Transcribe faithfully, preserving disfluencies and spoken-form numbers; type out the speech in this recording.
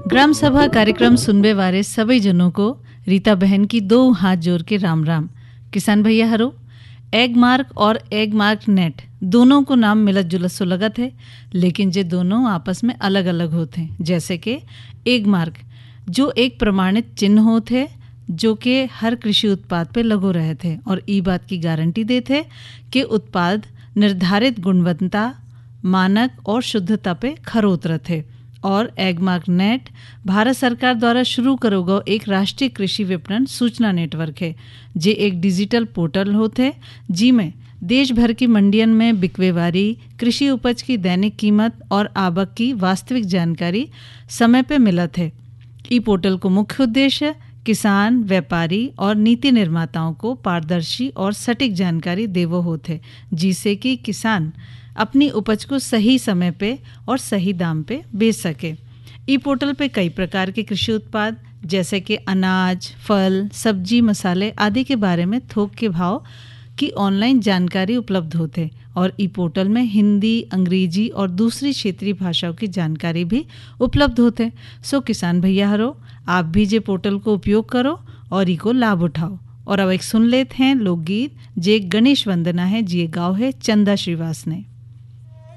Gram सभा कार्यक्रम सुनबे वाले सभी जनों को रीता बहन की दो हाथ जोड़ के राम राम। किसान भैया हरो, एग मार्क और एग मार्क नेट दोनों को नाम मिलत जुलत सो लगत है, लेकिन जे दोनों आपस में अलग अलग होते हैं। जैसे कि एग मार्क जो एक प्रमाणित चिन्ह होते है जो कि हर कृषि उत्पाद पे लगो रहे थे और ई बात की गारंटी देते कि उत्पाद निर्धारित गुणवत्ता, मानक और शुद्धता पे खरो उतरत है। और एगमार्क नेट भारत सरकार द्वारा शुरू करो गो एक राष्ट्रीय कृषि विपणन सूचना नेटवर्क है, जे एक डिजिटल पोर्टल होते है जी में देश भर की मंडियन में बिकवेवारी, कृषि उपज की दैनिक कीमत और आवक की वास्तविक जानकारी समय पे मिलत है। ई पोर्टल को मुख्य उद्देश्य किसान, व्यापारी और नीति निर्माताओं को पारदर्शी और सटीक जानकारी देवो होते, जिससे कि किसान अपनी उपज को सही समय पे और सही दाम पे बेच सके। ई पोर्टल पे कई प्रकार के कृषि उत्पाद जैसे कि अनाज, फल, सब्जी, मसाले आदि के बारे में थोक के भाव की ऑनलाइन जानकारी उपलब्ध होते और ई पोर्टल में हिंदी, अंग्रेजी और दूसरी क्षेत्रीय भाषाओं की जानकारी भी उपलब्ध होते। सो किसान भैया हरो, आप भी जे पोर्टल को उपयोग करो और इको लाभ उठाओ। और अब एक सुन लेते हैं लोकगीत जे गणेश वंदना है, जे गाँव है चंदा श्रीवास ने।